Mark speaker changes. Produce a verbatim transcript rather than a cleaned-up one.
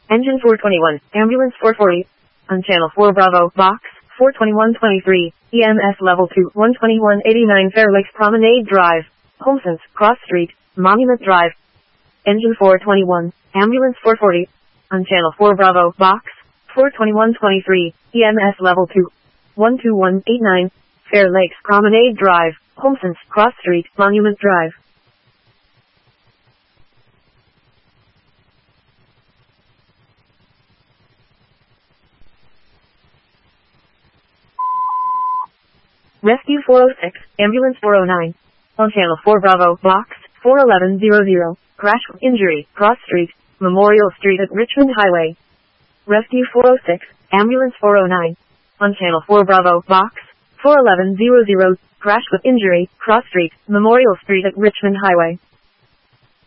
Speaker 1: Engine four twenty-one, Ambulance four forty. On Channel four Bravo, Box, four twenty-one twenty-three, E M S Level two, one twenty-one eighty-nine Fair Lakes Promenade Drive, Homesons, Cross Street, Monument Drive. Engine four twenty-one, Ambulance four forty. On Channel four Bravo, Box, four twenty-one twenty-three, E M S Level two, one twenty-one eighty-nine, Fair Lakes Promenade Drive, Homesons, Cross Street, Monument Drive. Rescue four oh six, Ambulance four oh nine. On Channel four Bravo, Box, four eleven hundred, Crash with Injury, Cross Street, Memorial Street at Richmond Highway. Rescue four oh six, Ambulance four oh nine. On Channel four Bravo, Box, four eleven hundred, Crash with Injury, Cross Street, Memorial Street at Richmond Highway.